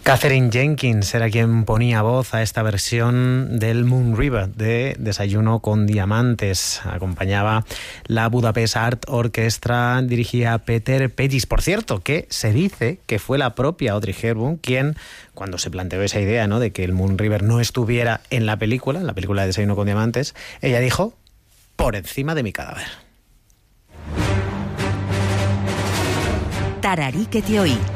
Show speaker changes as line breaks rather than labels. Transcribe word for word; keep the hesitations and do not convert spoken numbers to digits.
Katherine Jenkins era quien ponía voz a esta versión del Moon River de Desayuno con Diamantes. Acompañaba la Budapest Art Orchestra, dirigía Peter Pegis. Por cierto, que se dice que fue la propia Audrey Hepburn quien, cuando se planteó esa idea, ¿no?, de que el Moon River no estuviera en la película, en la película de Desayuno con Diamantes, ella dijo: por encima de mi cadáver.
Tararí que te oí.